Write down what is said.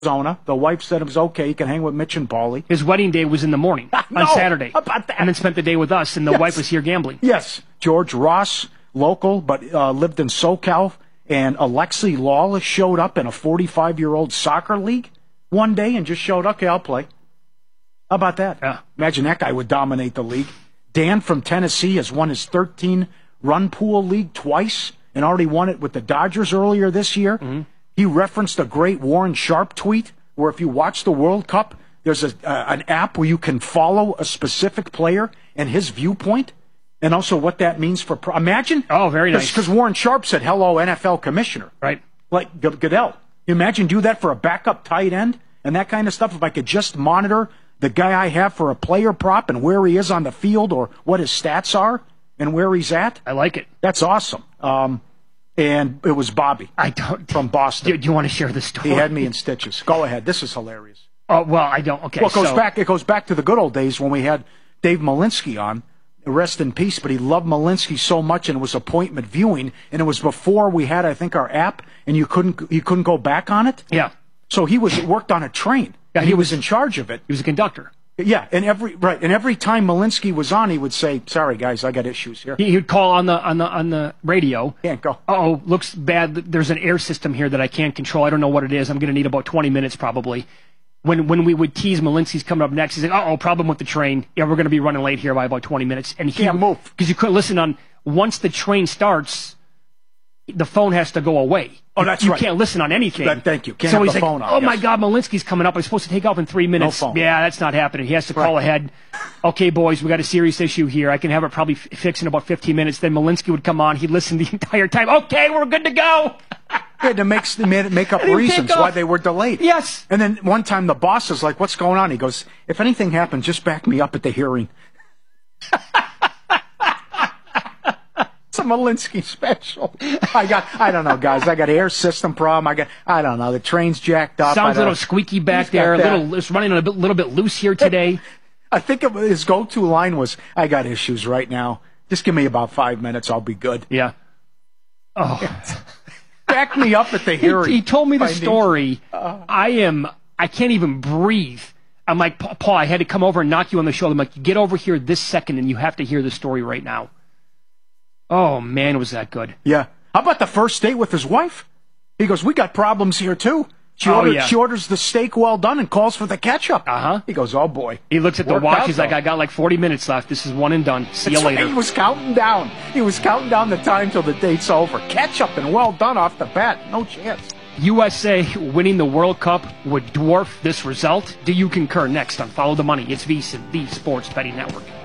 Arizona. The wife said it was okay. He can hang with Mitch and Paulie. His wedding day was in the morning on Saturday. How about that? And then spent the day with us, and the wife was here gambling. Yes. George Ross, local, but lived in SoCal. And Alexi Lawless showed up in a 45-year-old soccer league one day and just showed, okay, I'll play. How about that? Yeah. Imagine that guy would dominate the league. Dan from Tennessee has won his 13-run pool league twice and already won it with the Dodgers earlier this year. Mm-hmm. He referenced a great Warren Sharp tweet where if you watch the World Cup, there's an app where you can follow a specific player and his viewpoint and also what that means for... Imagine... Oh, very nice. Because Warren Sharp said, hello, NFL commissioner. Right. Like Goodell. You imagine do that for a backup tight end and that kind of stuff? If I could just monitor the guy I have for a player prop and where he is on the field or what his stats are and where he's at. I like it. That's awesome. And it was Bobby from Boston. Do you want to share the story? He had me in stitches. Go ahead. This is hilarious. Oh, well, I don't. Okay. Well, it goes back to the good old days when we had Dave Malinsky on. Rest in peace, but he loved Malinsky so much, and it was appointment viewing, and it was before we had, I think, our app, and you couldn't go back on it. Yeah. So he worked on a train. Yeah, and he was in charge of it. He was a conductor. Yeah, and every time Malinsky was on, he would say, "Sorry guys, I got issues here." He would call on the radio. Can't go. Oh, looks bad. There's an air system here that I can't control. I don't know what it is. I'm going to need about 20 minutes probably. When we would tease Malinsky's coming up next, he's like, problem with the train. Yeah, we're going to be running late here by about 20 minutes. And he can't move. Because you couldn't listen on, once the train starts, the phone has to go away. Oh, that's right. You can't listen on anything. Thank you. Can't so have he's the like, phone on. oh my God, Malinsky's coming up. I'm supposed to take off in 3 minutes. No phone. Yeah, that's not happening. He has to call ahead. Okay, boys, we got a serious issue here. I can have it probably fixed in about 15 minutes. Then Malinsky would come on. He'd listen the entire time. Okay, we're good to go. He had to make up reasons why they were delayed. Yes. And then one time the boss is like, what's going on? He goes, if anything happens, just back me up at the hearing. It's a Malinsky special. I don't know, guys. I got an air system problem. I don't know. The train's jacked up. Sounds a little squeaky back there. It's running a little bit loose here today. I think his go-to line was, I got issues right now. Just give me about 5 minutes. I'll be good. Yeah. Oh. Back me up at the hearing. He told me the story. I can't even breathe. I'm like, Paul, I had to come over and knock you on the shoulder. I'm like, get over here this second and you have to hear the story right now. Oh, man, was that good. Yeah. How about the first date with his wife? He goes, we got problems here, too. She orders the steak well done and calls for the ketchup. Uh-huh. He goes, oh, boy. He looks at the watch. He's like, I got like 40 minutes left. This is one and done. See you later. He was counting down. He was counting down the time till the date's over. Ketchup and well done off the bat. No chance. USA winning the World Cup would dwarf this result. Do you concur? Next on Follow the Money. It's VSiN, the Sports Betting Network.